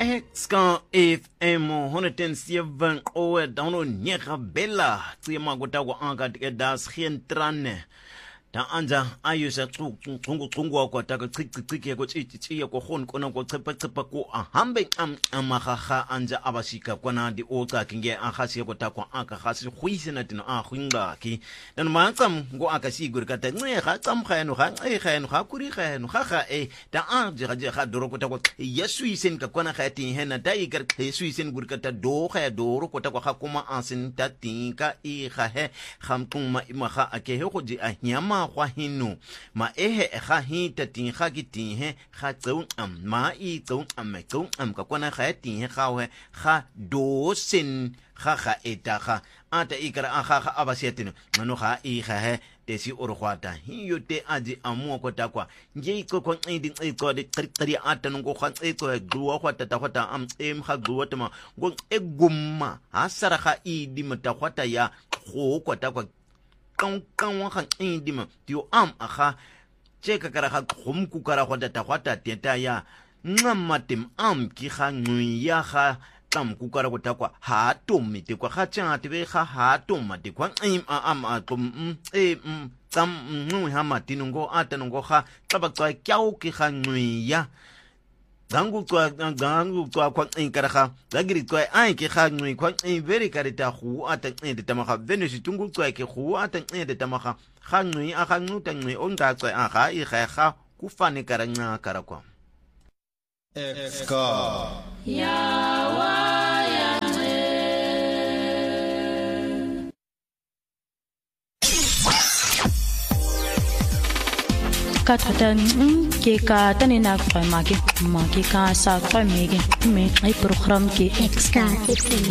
Ska FM 107 owe download nyega bella tsima kutagwa anga das geen trane da anja ayusha xungu kwa taka cicicike ko ciciye ko hon kona ko cepa ko ahambe amahaha anja abashika kwana di oka kinge ahasi ko takwa aka hasi khuisena tino khwingaki dan matsam go aka sigur ka tne ga tsam khayeno ga khayeno ga kuri khayeno ga da anje ga doro ko takwa yesuisen ka kwana ga tin hena dai gar yesuisen gur ka ta do ga doro ko takwa ga kuma ansin ta tinka ga he khamtuma imaha ake he go di anyama kwa hinu ma ehe ga hita tin ga ki tin he ga tsong ma I tsong me tsong ka kwana ga tin he ga we ga dosen ga eta ga ata ikara ga abasetino ngano ga ga he tesi orkhwata hiyo te aji amu ko takwa nje ko ndi ko de qari ata ngo khan ko gluwa khwata ta khwata ga gluwa tama ngo egumma hasara ga idi mata khwata ya go takwa kan wa kan indima tio aha cheka kara ha khumku kara khwata ta khwata teta ya ngamatim ki ga ngwi ya ga tam ku kara kutakwa ha tomi te kwa ga tsa te ha toma te kwa tsam ngwi ha matino ngo ata ngo ga taba tswa kyau ki ga ngwi ya gangu kwa kwa inkara ga gagiri kwa ai ke ga ngwi kwa very karita hu ata de tamaga venus tungu kwa ke hu ata de tamaga ga ngwi aga nguta ngwi onga kwa aga I ga kufane karanga karakwa Ska Yawa ka thata ke ka tane na kwa ma ke ka sa kwa me ai program ke Ska FM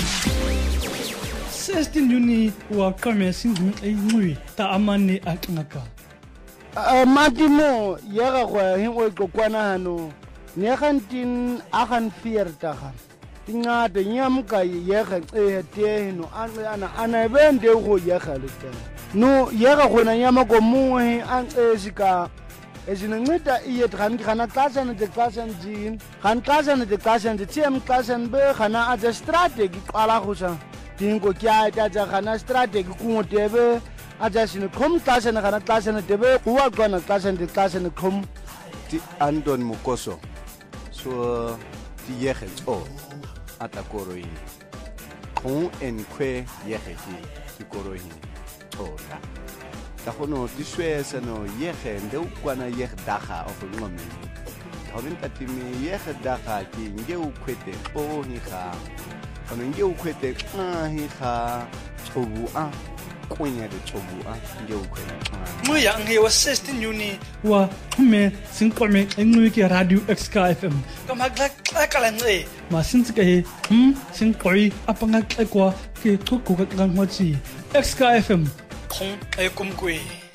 16 Juni wa kame singu ai ngui ta amane aknaka matimo yega kwa hingwe ko kwana hano ne gantin agan fierta ga tingata nyamka yega te no ana bende go yega lete no yega gona nyama ko muhe an sika ezinceda iyet khana xashana de xashana jin khan xashana de xashana de tiem xashana be khana aja strategy qala khusa dingo kya ta khana strategy kungotebe aja sine khom xashana khana xashana debe kuwa khona xashana de xashana khom ti Anton Mukoso so ti yege o atakoroi khon en kwe yege ti koroi ora ta khono ti swesa no yege ndeu kwana yege daga of ngome hobin tatimi yege daga ki ngeu kwete o hi kha kono ngeu kwete hi kha chobu kunya de chobu ngeu kwete moya nge wa 16 Juni wa me sinkome ngui ke radio Ska FM kama kala nge ma sintsika he sinkoi apanga kwa ke thuku ka ngwachi Ska FM khong ai kumkwe